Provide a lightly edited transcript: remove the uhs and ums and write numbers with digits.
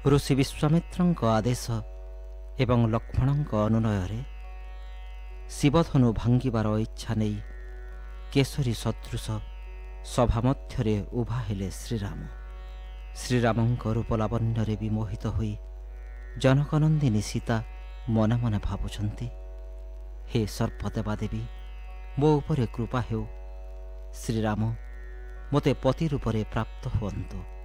ଋଷି ବିଶ୍ୱାମିତ୍ରଙ୍କ ଆଦେଶ ଏବଂ ଲକ୍ଷ୍ମଣଙ୍କ ଅନୁନୟରେ ଶିବଧନୁ ଭାଙ୍ଗିବାର ଇଚ୍ଛା ନେଇ କେଶରୀ ସଦୃଶ ସଭା ମଧ୍ୟରେ ଉଭା ହେଲେ ଶ୍ରୀରାମ। ଶ୍ରୀରାମଙ୍କ ରୂପଲାବଣ୍ୟରେ ବିମୋହିତ ହୋଇ ଜନକନନ୍ଦିନୀ ସୀତା ମନେ ମନେ ଭାବୁଛନ୍ତି, ହେ ସର୍ବଦେବା ଦେବୀ, ମୋ ଉପରେ କୃପା ହେଉ। ଶ୍ରୀରାମ ମୋତେ ପତି ରୂପରେ ପ୍ରାପ୍ତ ହୁଅନ୍ତୁ।